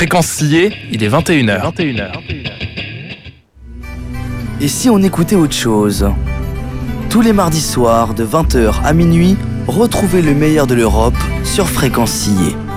Fréquence Sillée, il est 21h. Et si on écoutait autre chose ? Tous les mardis soirs, de 20h à minuit, retrouvez le meilleur de l'Europe sur Fréquence Sillée.